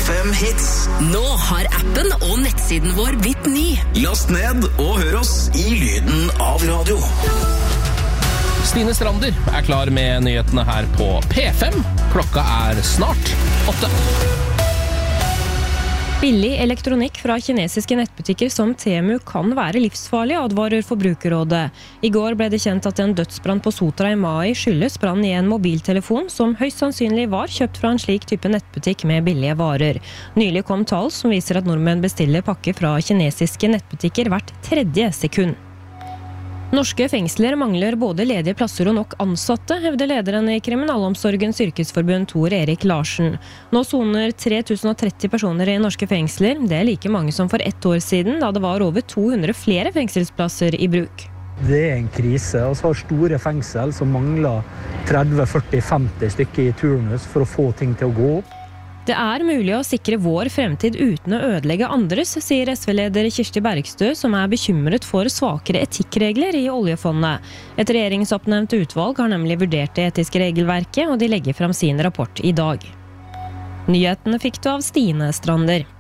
P5 Hits. Nå har appen og nettsiden vår blitt ny. Last ned og hør oss i lyden av radio. Stine Strander er klar med nyhetene her på P5. Klokka er snart 8. Billig elektronikk fra kinesiske nettbutikker som Temu kan være livsfarlig, advarer Forbrukerrådet. I går ble det kjent at en dødsbrann på Sotra i Mai skyldes brann i en mobiltelefon som høyst sannsynlig var kjøpt fra en slik type nettbutikk med billige varer. Nylig kom tall som viser at nordmenn bestiller pakker fra kinesiske nettbutikker hvert 3. sekund. Norske fengsler mangler både ledige plasser og nok ansatte, hevder lederen i Kriminalomsorgens yrkesforbund Tor Erik Larsen. Nå soner 3030 personer i norske fengsler. Det er like mange som for 1 år siden, da det var over 200 flere fengselsplasser i bruk. Det er en krise. Vi har store fengsel som mangler 30, 40, 50 stykker i turnus for å få ting til å gå opp. Det er mulig å sikre vår fremtid uten å ødelegge andres, sier SV-leder Kirsti Bergstø, som er bekymret for svakere etikkregler i oljefondet. Et regjeringsoppnevnt utvalg har nemlig vurdert det etiske regelverket, og de legger frem sin rapport i dag. Nyhetene fikk du av Stine Strander.